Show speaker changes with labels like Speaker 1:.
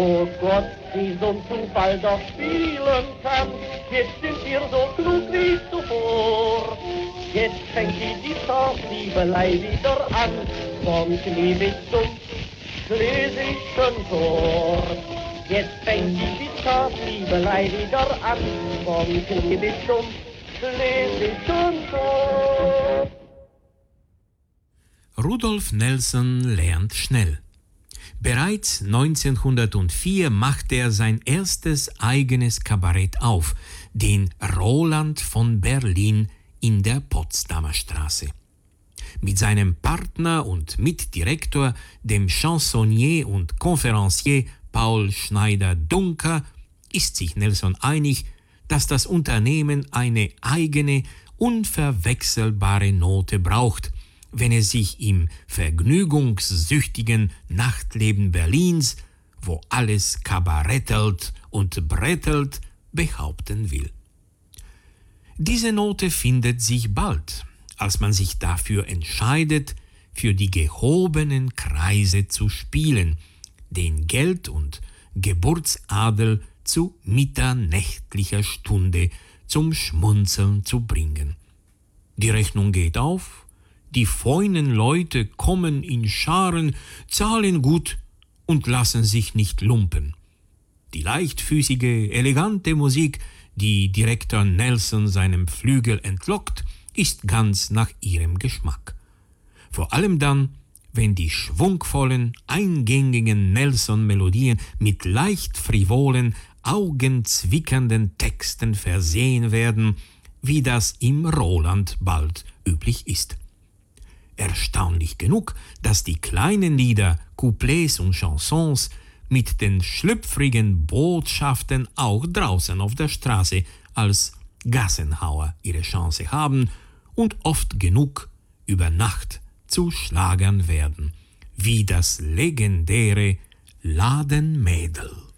Speaker 1: Oh Gott, wie so ein Zufall doch spielen kann. Jetzt sind wir so klug wie zuvor. Jetzt fängt die Liebelei wieder an. Vom Knie bis zum Schlesischen Tor. Jetzt fängt die Liebelei wieder an. Vom Knie bis zum Schlesischen Tor.
Speaker 2: Rudolf Nelson lernt schnell. Bereits 1904 machte er sein erstes eigenes Kabarett auf, den Roland von Berlin in der Potsdamer Straße. Mit seinem Partner und Mitdirektor, dem Chansonnier und Konferencier Paul Schneider-Dunker, ist sich Nelson einig, dass das Unternehmen eine eigene, unverwechselbare Note braucht, wenn es sich im vergnügungssüchtigen Nachtleben Berlins, wo alles kabarettelt und brettelt, behaupten will. Diese Note findet sich bald, als man sich dafür entscheidet, für die gehobenen Kreise zu spielen, den Geld- und Geburtsadel zu mitternächtlicher Stunde zum Schmunzeln zu bringen. Die Rechnung geht auf, die feunen Leute kommen in Scharen, zahlen gut und lassen sich nicht lumpen. Die leichtfüßige, elegante Musik, die Direktor Nelson seinem Flügel entlockt, ist ganz nach ihrem Geschmack. Vor allem dann, wenn die schwungvollen, eingängigen Nelson-Melodien mit leicht frivolen, augenzwickernden Texten versehen werden, wie das im Roland bald üblich ist. Erstaunlich genug, dass die kleinen Lieder, Couplets und Chansons mit den schlüpfrigen Botschaften auch draußen auf der Straße als Gassenhauer ihre Chance haben und oft genug über Nacht zu Schlagern werden, wie das legendäre Ladenmädel.